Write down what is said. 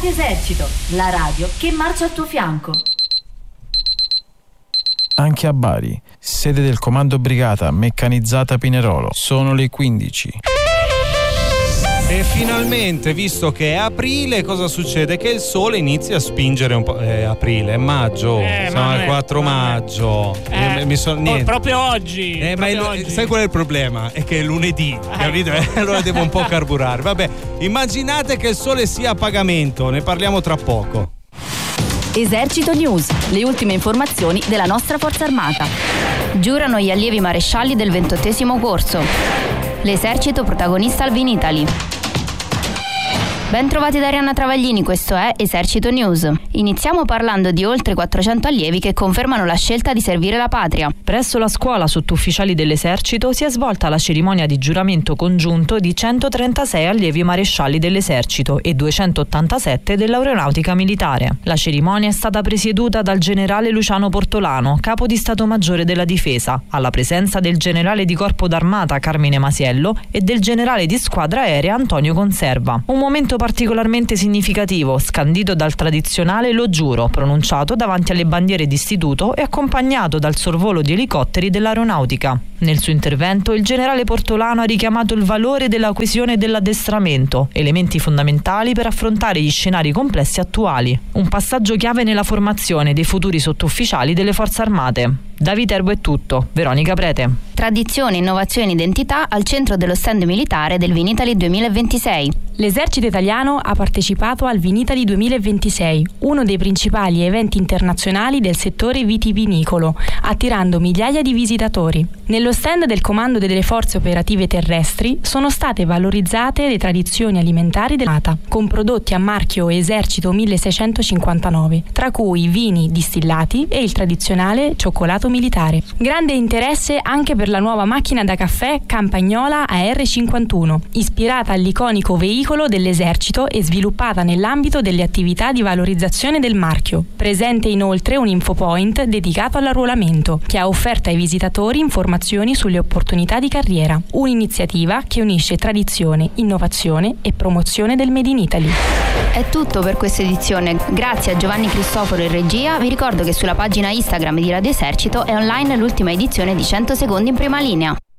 Radio Esercito, la radio che marcia al tuo fianco. Anche a Bari, sede del Comando Brigata Meccanizzata Pinerolo, sono le 15. E finalmente, visto che è aprile, cosa succede? Che il sole inizia a spingere un po'. È maggio, siamo al 4 maggio. Proprio oggi. Oggi. Sai qual è il problema? È che è lunedì, capito? Allora devo un po' carburare. Vabbè, immaginate che il sole sia a pagamento, ne parliamo tra poco. Esercito News, le ultime informazioni della nostra forza armata. Giurano gli allievi marescialli del 28° corso. L'esercito protagonista al Vinitaly. Ben trovati da Arianna Travaglini, questo è Esercito News. Iniziamo parlando di oltre 400 allievi che confermano la scelta di servire la patria. Presso la scuola sottufficiali dell'esercito si è svolta la cerimonia di giuramento congiunto di 136 allievi marescialli dell'esercito e 287 dell'aeronautica militare. La cerimonia è stata presieduta dal generale Luciano Portolano, capo di Stato Maggiore della Difesa, alla presenza del generale di Corpo d'Armata Carmine Masiello e del generale di squadra aerea Antonio Conserva. Un momento particolarmente significativo, scandito dal tradizionale "lo giuro", pronunciato davanti alle bandiere d'istituto e accompagnato dal sorvolo di elicotteri dell'aeronautica. Nel suo intervento il generale Portolano ha richiamato il valore della coesione e dell'addestramento, elementi fondamentali per affrontare gli scenari complessi attuali. Un passaggio chiave nella formazione dei futuri sottufficiali delle forze armate. Da Viterbo è tutto. Veronica Prete. Tradizione, innovazione e identità al centro dello stand militare del Vinitaly 2026. L'esercito italiano ha partecipato al Vinitaly 2026, uno dei principali eventi internazionali del settore vitivinicolo, attirando migliaia di visitatori. Nello stand del Comando delle Forze Operative Terrestri sono state valorizzate le tradizioni alimentari dell'Armata, con prodotti a marchio Esercito 1659, tra cui vini distillati e il tradizionale cioccolato militare. Grande interesse anche per la nuova macchina da caffè Campagnola AR51, ispirata all'iconico veicolo dell'esercito e sviluppata nell'ambito delle attività di valorizzazione del marchio. Presente inoltre un infopoint dedicato all'arruolamento, che ha offerto ai visitatori informazioni sulle opportunità di carriera. Un'iniziativa che unisce tradizione, innovazione e promozione del Made in Italy. È tutto per questa edizione. Grazie a Giovanni Cristoforo in regia. Vi ricordo che sulla pagina Instagram di Radio Esercito è online l'ultima edizione di 100 secondi in prima linea.